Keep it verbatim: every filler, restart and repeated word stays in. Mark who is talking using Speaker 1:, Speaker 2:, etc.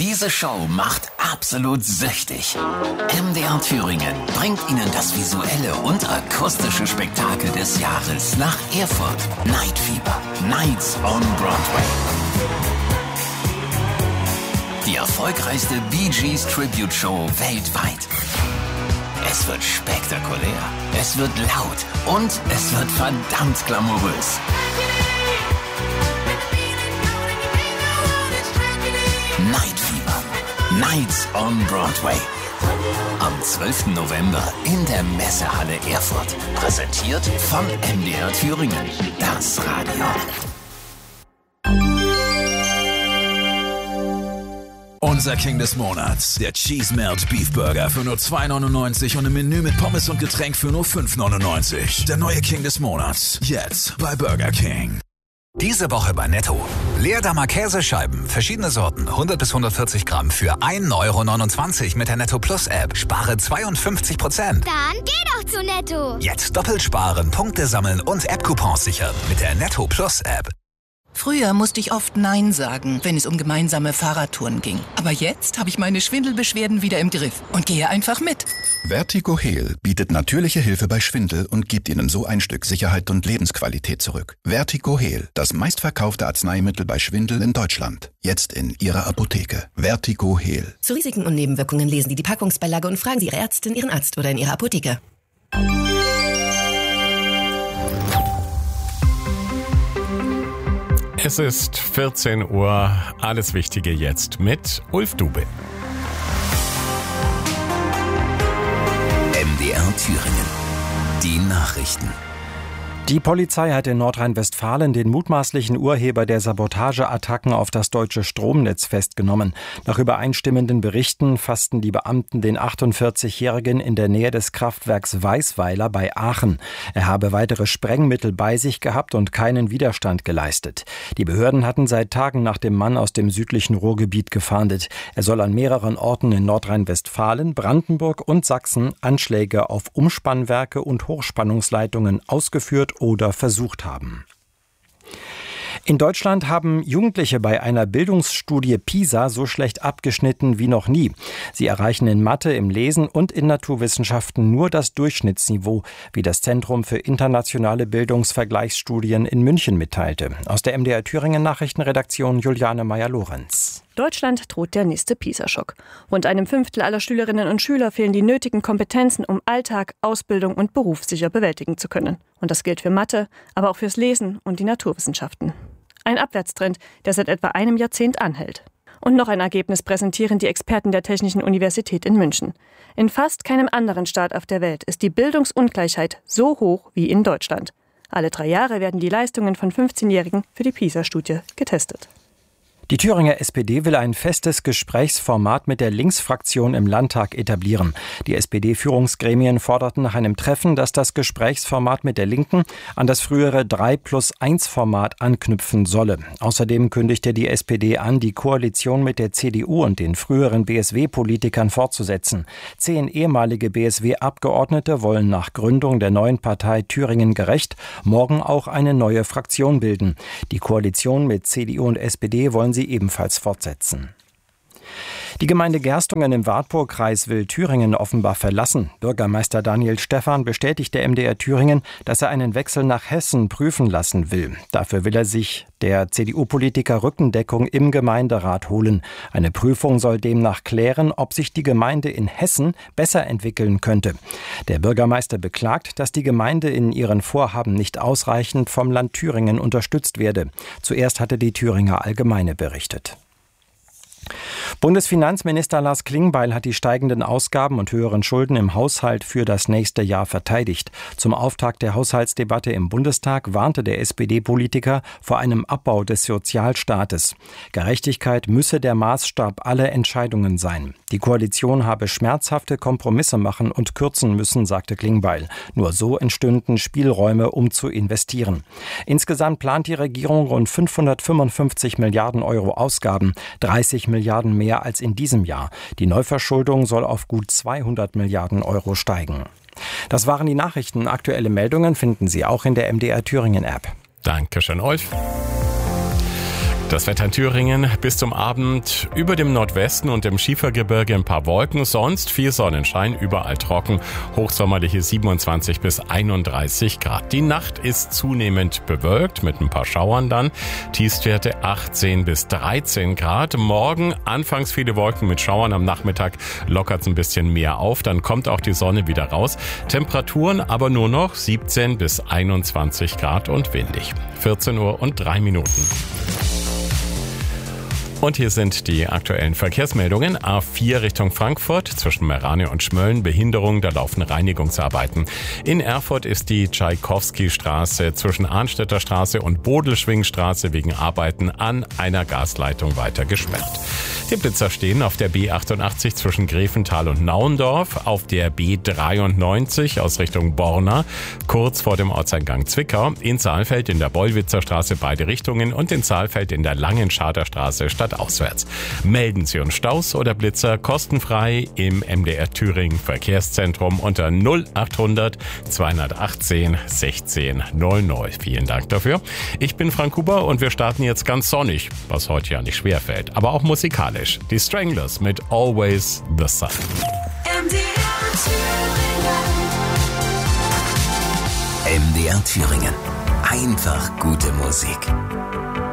Speaker 1: Diese Show macht absolut süchtig. M D R Thüringen bringt Ihnen das visuelle und akustische Spektakel des Jahres nach Erfurt. Night Fever. Nights on Broadway. Die erfolgreichste Bee Gees Tribute Show weltweit. Es wird spektakulär, es wird laut und es wird verdammt glamourös. Night Fever. Nights on Broadway. Am zwölften November in der Messehalle Erfurt. Präsentiert von M D R Thüringen. Das Radio.
Speaker 2: Unser King des Monats, der Cheese Melt Beef Burger für nur zwei neunundneunzig und ein Menü mit Pommes und Getränk für nur fünf neunundneunzig. Der neue King des Monats, jetzt bei Burger King.
Speaker 3: Diese Woche bei Netto. Leerdammer Käsescheiben, verschiedene Sorten, hundert bis hundertvierzig Gramm für ein Euro neunundzwanzig mit der Netto Plus App. Spare zweiundfünfzig Prozent.
Speaker 4: Dann geh doch zu Netto.
Speaker 3: Jetzt doppelt sparen, Punkte sammeln und App-Coupons sichern mit der Netto Plus App.
Speaker 5: Früher musste ich oft Nein sagen, wenn es um gemeinsame Fahrradtouren ging. Aber jetzt habe ich meine Schwindelbeschwerden wieder im Griff und gehe einfach mit.
Speaker 6: Vertigo Heal bietet natürliche Hilfe bei Schwindel und gibt Ihnen so ein Stück Sicherheit und Lebensqualität zurück. Vertigo Heal, das meistverkaufte Arzneimittel bei Schwindel in Deutschland. Jetzt in Ihrer Apotheke. Vertigo Heal.
Speaker 7: Zu Risiken und Nebenwirkungen lesen Sie die Packungsbeilage und fragen Sie Ihre Ärztin, Ihren Arzt oder in Ihrer Apotheke.
Speaker 8: Es ist vierzehn Uhr, alles Wichtige jetzt mit Ulf Dube.
Speaker 1: M D R Thüringen. Die Nachrichten.
Speaker 9: Die Polizei hat in Nordrhein-Westfalen den mutmaßlichen Urheber der Sabotageattacken auf das deutsche Stromnetz festgenommen. Nach übereinstimmenden Berichten fassten die Beamten den achtundvierzigjährigen in der Nähe des Kraftwerks Weißweiler bei Aachen. Er habe weitere Sprengmittel bei sich gehabt und keinen Widerstand geleistet. Die Behörden hatten seit Tagen nach dem Mann aus dem südlichen Ruhrgebiet gefahndet. Er soll an mehreren Orten in Nordrhein-Westfalen, Brandenburg und Sachsen Anschläge auf Umspannwerke und Hochspannungsleitungen ausgeführt oder versucht haben. In Deutschland haben Jugendliche bei einer Bildungsstudie PISA so schlecht abgeschnitten wie noch nie. Sie erreichen in Mathe, im Lesen und in Naturwissenschaften nur das Durchschnittsniveau, wie das Zentrum für internationale Bildungsvergleichsstudien in München mitteilte. Aus der M D R Thüringen Nachrichtenredaktion Juliane Meyer-Lorenz.
Speaker 10: Deutschland droht der nächste PISA-Schock. Rund einem Fünftel aller Schülerinnen und Schüler fehlen die nötigen Kompetenzen, um Alltag, Ausbildung und Beruf sicher bewältigen zu können. Und das gilt für Mathe, aber auch fürs Lesen und die Naturwissenschaften. Ein Abwärtstrend, der seit etwa einem Jahrzehnt anhält. Und noch ein Ergebnis präsentieren die Experten der Technischen Universität in München. In fast keinem anderen Staat auf der Welt ist die Bildungsungleichheit so hoch wie in Deutschland. Alle drei Jahre werden die Leistungen von fünfzehnjährigen für die PISA-Studie getestet.
Speaker 9: Die Thüringer S P D will ein festes Gesprächsformat mit der Linksfraktion im Landtag etablieren. Die S P D-Führungsgremien forderten nach einem Treffen, dass das Gesprächsformat mit der Linken an das frühere drei plus eins Format anknüpfen solle. Außerdem kündigte die S P D an, die Koalition mit der C D U und den früheren B S W-Politikern fortzusetzen. Zehn ehemalige B S W-Abgeordnete wollen nach Gründung der neuen Partei Thüringen gerecht morgen auch eine neue Fraktion bilden. Die Koalition mit C D U und S P D wollen sie ebenfalls fortsetzen. Die Gemeinde Gerstungen im Wartburgkreis will Thüringen offenbar verlassen. Bürgermeister Daniel Stephan bestätigt der M D R Thüringen, dass er einen Wechsel nach Hessen prüfen lassen will. Dafür will er sich der C D U-Politiker Rückendeckung im Gemeinderat holen. Eine Prüfung soll demnach klären, ob sich die Gemeinde in Hessen besser entwickeln könnte. Der Bürgermeister beklagt, dass die Gemeinde in ihren Vorhaben nicht ausreichend vom Land Thüringen unterstützt werde. Zuerst hatte die Thüringer Allgemeine berichtet. Bundesfinanzminister Lars Klingbeil hat die steigenden Ausgaben und höheren Schulden im Haushalt für das nächste Jahr verteidigt. Zum Auftakt der Haushaltsdebatte im Bundestag warnte der S P D-Politiker vor einem Abbau des Sozialstaates. Gerechtigkeit müsse der Maßstab aller Entscheidungen sein. Die Koalition habe schmerzhafte Kompromisse machen und kürzen müssen, sagte Klingbeil. Nur so entstünden Spielräume, um zu investieren. Insgesamt plant die Regierung rund fünfhundertfünfundfünfzig Milliarden Euro Ausgaben, dreißig Milliarden mehr als in diesem Jahr. Die Neuverschuldung soll auf gut zweihundert Milliarden Euro steigen. Das waren die Nachrichten. Aktuelle Meldungen finden Sie auch in der M D R Thüringen App.
Speaker 8: Dankeschön, Ulf. Das Wetter in Thüringen bis zum Abend über dem Nordwesten und im Schiefergebirge ein paar Wolken, sonst viel Sonnenschein, überall trocken, hochsommerliche siebenundzwanzig bis einunddreißig Grad. Die Nacht ist zunehmend bewölkt mit ein paar Schauern dann, Tiefstwerte achtzehn bis dreizehn Grad. Morgen anfangs viele Wolken mit Schauern, am Nachmittag lockert es ein bisschen mehr auf, dann kommt auch die Sonne wieder raus. Temperaturen aber nur noch siebzehn bis einundzwanzig Grad und windig. vierzehn Uhr und drei Minuten. Und hier sind die aktuellen Verkehrsmeldungen. A vier Richtung Frankfurt zwischen Meerane und Schmölln. Behinderung, da laufen Reinigungsarbeiten. In Erfurt ist die Tschaikowski-Straße zwischen Arnstädter Straße und Bodelschwingstraße wegen Arbeiten an einer Gasleitung weiter gesperrt. Die Blitzer stehen auf der B achtundachtzig zwischen Grevental und Nauendorf, auf der B dreiundneunzig aus Richtung Borna, kurz vor dem Ortseingang Zwickau, in Saalfeld in der Bollwitzer Straße beide Richtungen und in Saalfeld in der Langenschader Straße stadtauswärts. Melden Sie uns Staus oder Blitzer kostenfrei im M D R Thüringen Verkehrszentrum unter null achthundert zweihundertachtzehn sechzehn null null. Vielen Dank dafür. Ich bin Frank Huber und wir starten jetzt ganz sonnig, was heute ja nicht schwer fällt, aber auch musikalisch. Die Stranglers mit Always the Sun.
Speaker 1: M D R Thüringen. Einfach gute Musik.